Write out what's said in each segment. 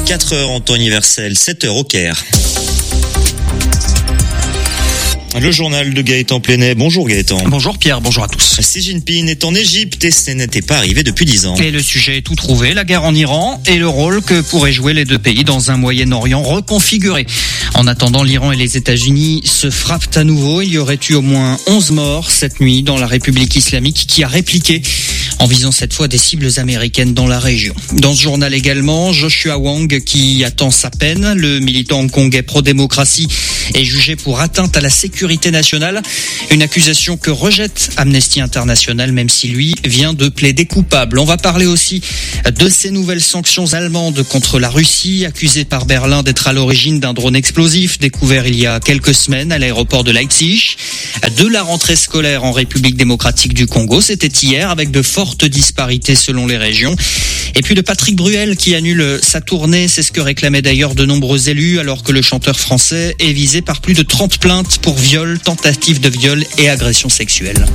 4h en temps universel, 7h au Caire. Le journal de Gaëtan Plenet. Bonjour Gaëtan. Bonjour Pierre, bonjour à tous. Xi Jinping est en Égypte et ce n'était pas arrivé depuis 10 ans. Et le sujet est tout trouvé, la guerre en Iran et le rôle que pourraient jouer les deux pays dans un Moyen-Orient reconfiguré. En attendant, l'Iran et les États-Unis se frappent à nouveau. Il y aurait eu au moins 11 morts cette nuit dans la République islamique qui a répliqué en visant cette fois des cibles américaines dans la région. Dans ce journal également, Joshua Wong qui attend sa peine. Le militant hongkongais pro-démocratie est jugé pour atteinte à la sécurité nationale. Une accusation que rejette Amnesty International, même si lui vient de plaider coupable. On va parler aussi de ces nouvelles sanctions allemandes contre la Russie, accusée par Berlin d'être à l'origine d'un drone explosif découvert il y a quelques semaines à l'aéroport de Leipzig. De la rentrée scolaire en République démocratique du Congo, c'était hier avec de fortes disparités selon les régions. Et puis de Patrick Bruel qui annule sa tournée, c'est ce que réclamaient d'ailleurs de nombreux élus, alors que le chanteur français est visé par plus de 30 plaintes pour viol, tentative de viol et agression sexuelle.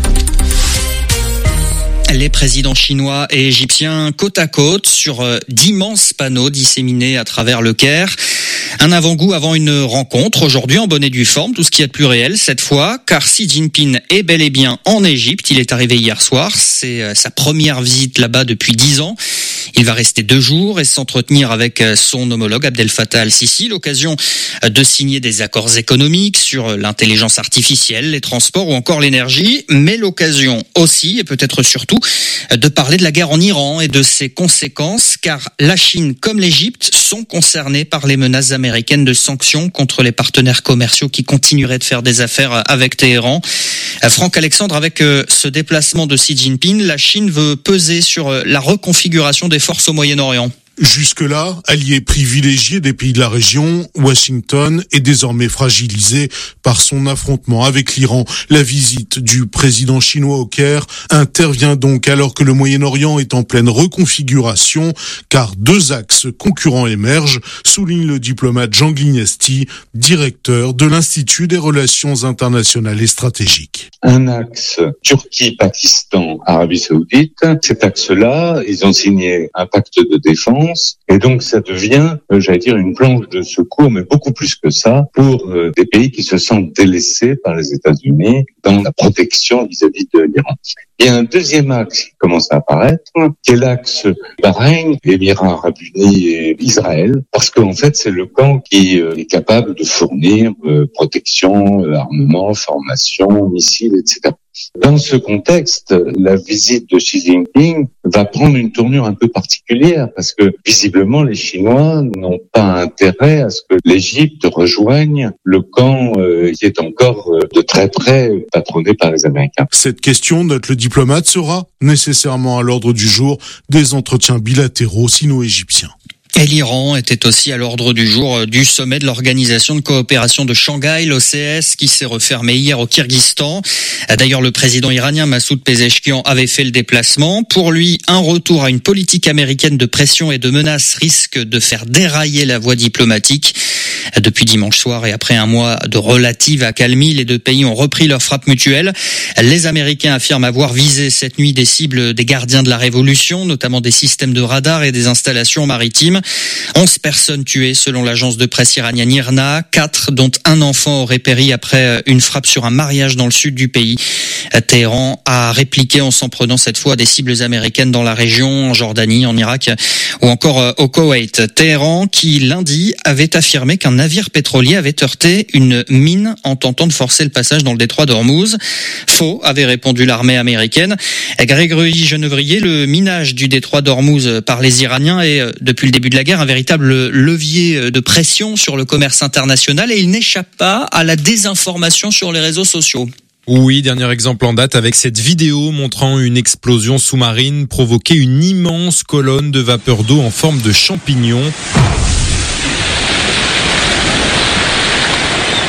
Les présidents chinois et égyptiens côte à côte sur d'immenses panneaux disséminés à travers le Caire. Un avant-goût avant une rencontre aujourd'hui en bonne et due forme, tout ce qu'il y a de plus réel cette fois, car Xi Jinping est bel et bien en Égypte. Il est arrivé hier soir, c'est sa première visite là-bas depuis 10 ans. Il va rester 2 jours et s'entretenir avec son homologue Abdel Fattah al-Sisi, l'occasion de signer des accords économiques sur l'intelligence artificielle, les transports ou encore l'énergie, mais l'occasion aussi et peut-être surtout de parler de la guerre en Iran et de ses conséquences, car la Chine comme l'Égypte sont concernés par les menaces américaines de sanctions contre les partenaires commerciaux qui continueraient de faire des affaires avec Téhéran. Franck Alexandre, avec ce déplacement de Xi Jinping, la Chine veut peser sur la reconfiguration des forces au Moyen-Orient. Jusque-là, allié privilégié des pays de la région, Washington est désormais fragilisé par son affrontement avec l'Iran. La visite du président chinois au Caire intervient donc alors que le Moyen-Orient est en pleine reconfiguration, car 2 axes concurrents émergent, souligne le diplomate Jean Glignesti, directeur de l'Institut des relations internationales et stratégiques. Un axe Turquie, Pakistan, Arabie Saoudite. Cet axe-là, ils ont signé un pacte de défense. Et donc, ça devient, une planche de secours, mais beaucoup plus que ça, pour des pays qui se sentent délaissés par les États-Unis dans la protection vis-à-vis de l'Iran. Il y a un deuxième axe qui commence à apparaître, qui est l'axe Bahreïn, Émirats Arabes Unis et Israël, parce qu'en fait, c'est le camp qui est capable de fournir protection, armement, formation, missiles, etc. Dans ce contexte, la visite de Xi Jinping va prendre une tournure un peu particulière parce que visiblement les Chinois n'ont pas intérêt à ce que l'Égypte rejoigne le camp qui est encore de très près patronné par les Américains. Cette question, note le diplomate, sera nécessairement à l'ordre du jour des entretiens bilatéraux sino-égyptiens. Et l'Iran était aussi à l'ordre du jour du sommet de l'Organisation de coopération de Shanghai, l'OCS, qui s'est refermé hier au Kyrgyzstan. D'ailleurs, le président iranien Massoud Pezeshkian avait fait le déplacement. Pour lui, un retour à une politique américaine de pression et de menaces risque de faire dérailler la voie diplomatique. Depuis dimanche soir et après un mois de relative accalmie, les deux pays ont repris leur frappe mutuelle. Les Américains affirment avoir visé cette nuit des cibles des gardiens de la révolution, notamment des systèmes de radar et des installations maritimes. 11 personnes tuées selon l'agence de presse iranienne IRNA, 4 dont un enfant aurait péri après une frappe sur un mariage dans le sud du pays. Téhéran a répliqué en s'en prenant cette fois à des cibles américaines dans la région, en Jordanie, en Irak ou encore au Koweït. Téhéran qui lundi avait affirmé qu'un navire pétrolier avait heurté une mine en tentant de forcer le passage dans le détroit d'Ormuz. Faux, avait répondu l'armée américaine. Grégory Genevrier, le minage du détroit d'Ormuz par les Iraniens est depuis le début de la guerre un véritable levier de pression sur le commerce international et il n'échappe pas à la désinformation sur les réseaux sociaux. Oui, dernier exemple en date avec cette vidéo montrant une explosion sous-marine provoquer une immense colonne de vapeur d'eau en forme de champignon.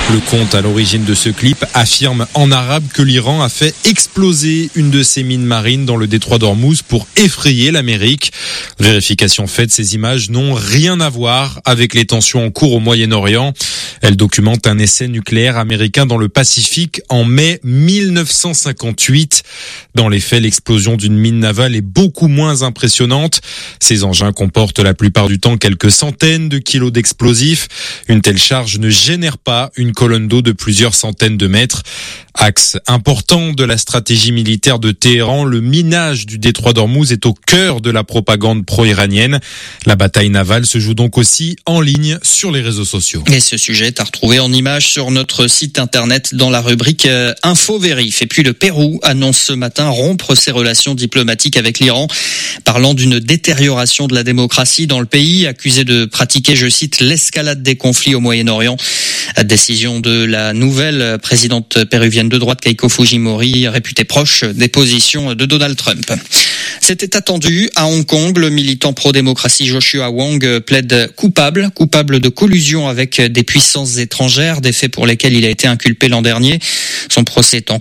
Le compte à l'origine de ce clip affirme en arabe que l'Iran a fait exploser une de ses mines marines dans le détroit d'Ormuz pour effrayer l'Amérique. Vérification faite, ces images n'ont rien à voir avec les tensions en cours au Moyen-Orient. Elles documentent un essai nucléaire américain dans le Pacifique en mai 1958. Dans les faits, l'explosion d'une mine navale est beaucoup moins impressionnante. Ces engins comportent la plupart du temps quelques centaines de kilos d'explosifs. Une telle charge ne génère pas une colonne d'eau de plusieurs centaines de mètres. Axe important de la stratégie militaire de Téhéran, le minage du détroit d'Ormuz est au cœur de la propagande pro-iranienne. La bataille navale se joue donc aussi en ligne sur les réseaux sociaux. Et ce sujet est à retrouver en images sur notre site internet dans la rubrique Info Vérif. Et puis le Pérou annonce ce matin rompre ses relations diplomatiques avec l'Iran, parlant d'une détérioration de la démocratie dans le pays, accusé de pratiquer, je cite, l'escalade des conflits au Moyen-Orient. Décision de la nouvelle présidente péruvienne de droite Keiko Fujimori, réputée proche des positions de Donald Trump. C'était attendu. À Hong Kong, le militant pro-démocratie Joshua Wong plaide coupable de collusion avec des puissances étrangères, des faits pour lesquels il a été inculpé l'an dernier. Son procès est en